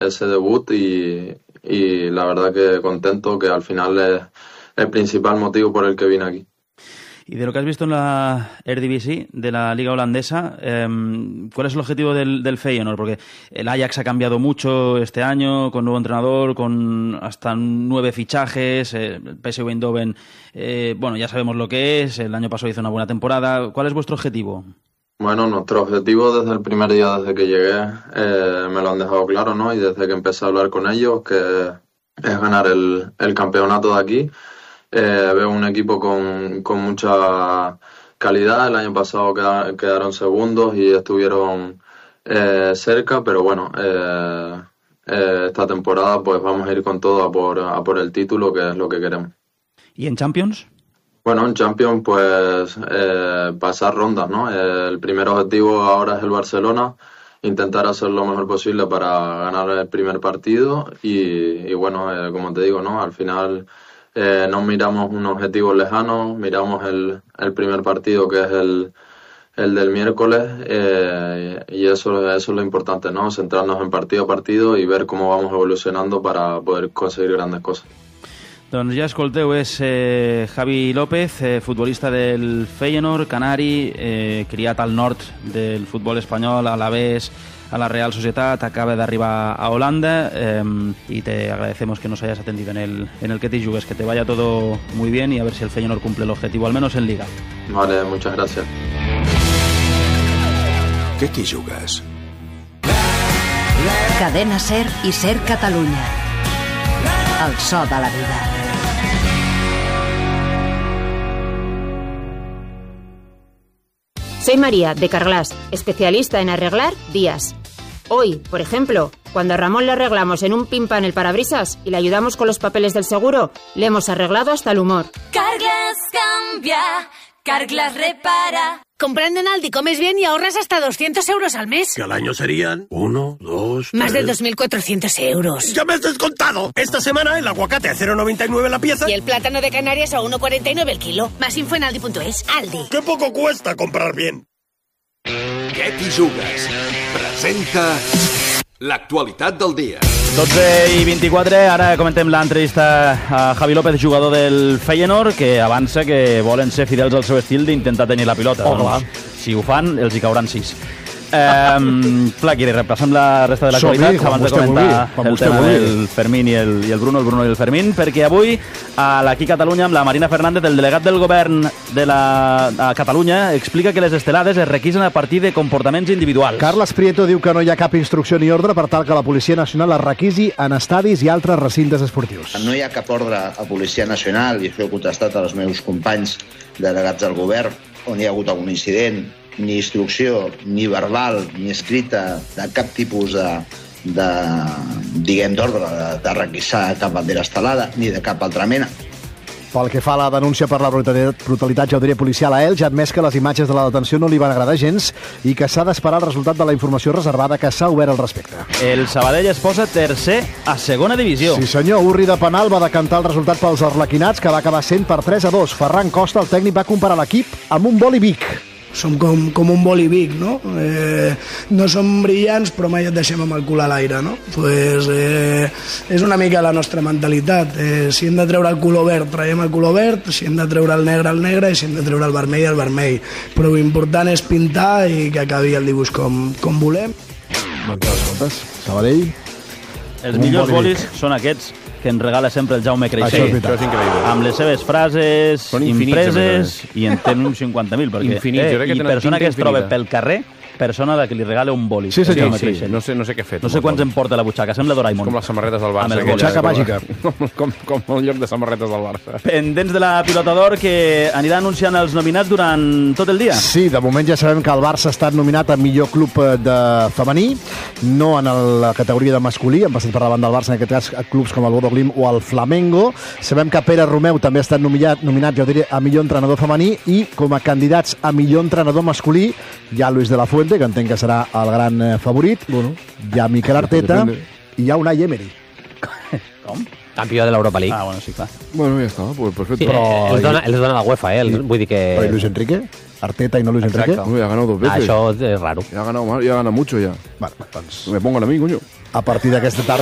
ese debut y la verdad que contento, que al final es el principal motivo por el que vine aquí. Y de lo que has visto en la Eredivisie, de la liga holandesa, ¿cuál es el objetivo del Feyenoord? Porque el Ajax ha cambiado mucho este año, con nuevo entrenador, con hasta 9 fichajes, el PSV Eindhoven, bueno, ya sabemos lo que es, el año pasado hizo una buena temporada. ¿Cuál es vuestro objetivo? Bueno, nuestro objetivo desde el primer día, desde que llegué, me lo han dejado claro, ¿no? Y desde que empecé a hablar con ellos, que es ganar el campeonato de aquí. Veo un equipo con mucha calidad. El año pasado quedaron segundos y estuvieron cerca, pero bueno, esta temporada pues vamos a ir con todo a por el título, que es lo que queremos. ¿Y en Champions? Bueno, en Champions pues pasar rondas, ¿no? El primer objetivo ahora es el Barcelona, intentar hacer lo mejor posible para ganar el primer partido y bueno, como te digo, ¿no? Al final no miramos un objetivo lejano, miramos el primer partido, que es el del miércoles, y eso es lo importante, ¿no? Centrarnos en partido a partido y ver cómo vamos evolucionando para poder conseguir grandes cosas. Doncs ja escolteu, és Javi López, futbolista del Feyenoord, canari, criat al nord del futbol espanyol, a l'Alavés, a la Real Sociedad, acaba de arribar a Holanda y te agradecemos que nos hayas atendido en el Que te jugues, que te vaya todo muy bien y a ver si el Feyenoord cumple el objetivo, al menos en Liga. Vale, muchas gracias. Que te jugues? Cadena SER i SER Catalunya. El so de la vida. Soy María, de Carglass, especialista en arreglar días. Hoy, por ejemplo, cuando a Ramón le arreglamos en un pin pan el parabrisas y le ayudamos con los papeles del seguro, le hemos arreglado hasta el humor. Carglass cambia, Carglass repara. Comprando en Aldi comes bien y ahorras hasta 200 euros al mes. Que al año serían 1, 2, 3... Más de 2.400 euros. ¡Ya me has descontado! Esta semana el aguacate a 0,99 la pieza. Y el plátano de Canarias a 1,49 el kilo. Más info en Aldi.es. Aldi. ¡Qué poco cuesta comprar bien! Que t'hi jugues? Presenta l'actualitat del dia. 12:24, ara comentem l'entrevista a Javi López, jugador del Feyenoord, que avança que volen ser fidels al seu estil d'intentar tenir la pilota. Clar. Si ho fan, els hi cauran 6. Plaqui, repassem la resta de l'actualitat abans de comentar el tema del Fermín i el Bruno i el Fermín, perquè avui aquí a Catalunya amb la Marina Fernández, el delegat del govern a Catalunya, explica que les estelades es requisen a partir de comportaments individuals. Carles Prieto diu que no hi ha cap instrucció ni ordre per tal que la Policia Nacional es requisi en estadis i altres recintes esportius. No hi ha cap ordre a Policia Nacional, i això he contestat als meus companys delegats del govern, on hi ha hagut algun incident, ni instrucció, ni verbal, ni escrita, de cap tipus d'ordre de requisar cap bandera estelada, ni de cap altra mena. Pel que fa a la denúncia per la brutalitat, ja ho diria, policial a Elx, ha admès que les imatges de la detenció no li van agradar gens i que s'ha d'esperar el resultat de la informació reservada que s'ha obert al respecte. El Sabadell es posa tercer a segona divisió. Sí senyor, Urri de penal va decantar el resultat pels arlequinats, que va acabar sent per 3-2. Ferran Costa, el tècnic, va comparar l'equip amb un boli Vic. Som com un boli Vic, no? No som brillants, però mai et deixem amb el cul a l'aire, no? Pues, és una mica la nostra mentalitat. Si hem de treure el color verd, traiem el color verd, si hem de treure el negre, i si hem de treure el vermell. Però l'important és pintar i que acabi el dibuix com volem. Doncs escoltes, Sabadell... Els millors bolis són aquests que ens regala sempre el Jaume Creixell. Això és increïble. Amb les seves frases impreses i en tenen uns 50.000. Perquè, i persona que es troba pel carrer, persona a la que li regala un boli. Sí, senyor. Sí. No sé què ha fet. No sé quants em porta la butxaca, sembla Doraemon. Com les samarretes del Barça. Butxaca màgica. Com el lloc de samarretes del Barça. Pendents de la pilota d'or, que anirà anunciant els nominats durant tot el dia. Sí, de moment ja sabem que el Barça ha estat nominat a millor club de femení, no en la categoria de masculí, han passat per davant del Barça, en aquest cas, a clubs com el Bodo Glimt o el Flamengo. Sabem que Pere Romeu també ha estat nominat, jo diria, a millor entrenador femení, i com a candidats a millor entrenador masculí hi ha Luis de la Fuente, que entenc que serà el gran favorit, hi ha Mikel Arteta i hi ha Unai Emery. Com? Campió de l'Europa League. Ah, bueno, sí, clar. Bueno, ja està, pues perfecto. Sí, els dona la UEFA, vull dir que... Però ¿y Luis Enrique? ¿Arteta y no Luis Enrique? No, ya ha ganado 2 veces. Això és raro. Ya ha ganado más, ya gana mucho ya. Vale, doncs... Me pongan a mí, coño. A partir d'aquesta tarda